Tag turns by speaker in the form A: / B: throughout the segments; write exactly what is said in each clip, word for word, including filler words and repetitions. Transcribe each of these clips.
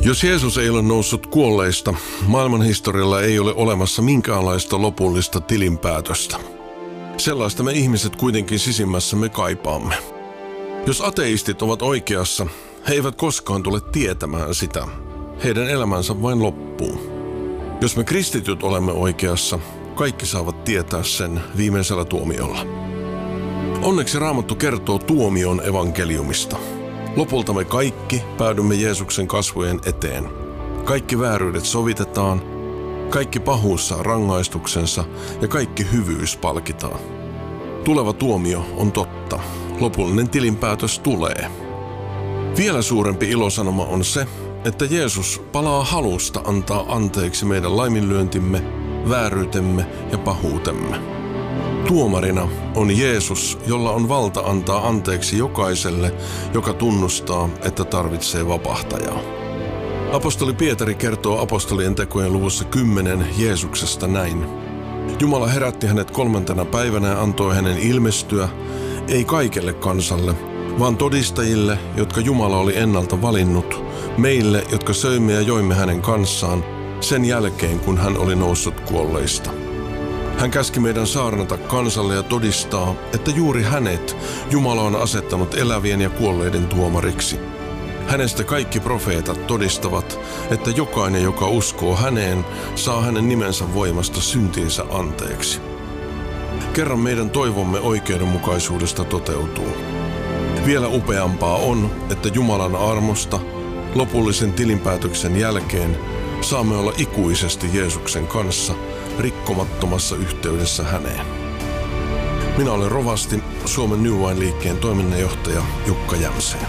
A: Jos Jeesus ei ole noussut kuolleista, maailmanhistorialla ei ole olemassa minkäänlaista lopullista tilinpäätöstä. Sellaista me ihmiset kuitenkin sisimmässämme kaipaamme. Jos ateistit ovat oikeassa, he eivät koskaan tule tietämään sitä. Heidän elämänsä vain loppuu. Jos me kristityt olemme oikeassa, kaikki saavat tietää sen viimeisellä tuomiolla. Onneksi Raamattu kertoo tuomion evankeliumista. Lopulta me kaikki päädymme Jeesuksen kasvojen eteen. Kaikki vääryydet sovitetaan, kaikki pahuus saa rangaistuksensa ja kaikki hyvyys palkitaan. Tuleva tuomio on totta. Lopullinen tilinpäätös tulee. Vielä suurempi ilosanoma on se, että Jeesus palaa halusta antaa anteeksi meidän laiminlyöntimme, vääryytemme ja pahuutemme. Tuomarina on Jeesus, jolla on valta antaa anteeksi jokaiselle, joka tunnustaa, että tarvitsee vapahtajaa. Apostoli Pietari kertoo apostolien tekojen luvussa kymmenen Jeesuksesta näin. Jumala herätti hänet kolmantena päivänä ja antoi hänen ilmestyä, ei kaikelle kansalle, vaan todistajille, jotka Jumala oli ennalta valinnut, meille, jotka söimme ja joimme hänen kanssaan, sen jälkeen kun hän oli noussut kuolleista. Hän käski meidän saarnata kansalle ja todistaa, että juuri hänet Jumala on asettanut elävien ja kuolleiden tuomariksi. Hänestä kaikki profeetat todistavat, että jokainen, joka uskoo häneen, saa hänen nimensä voimasta syntiinsä anteeksi. Kerran meidän toivomme oikeudenmukaisuudesta toteutuu. Vielä upeampaa on, että Jumalan armosta lopullisen tilinpäätöksen jälkeen saamme olla ikuisesti Jeesuksen kanssa rikkomattomassa yhteydessä häneen. Minä olen rovasti, Suomen New Wine-liikkeen toiminnanjohtaja Jukka Jämseen.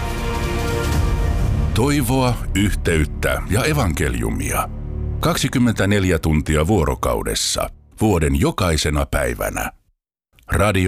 B: Toivoa, yhteyttä ja evankeliumia. kaksikymmentäneljä tuntia vuorokaudessa, vuoden jokaisena päivänä. Radio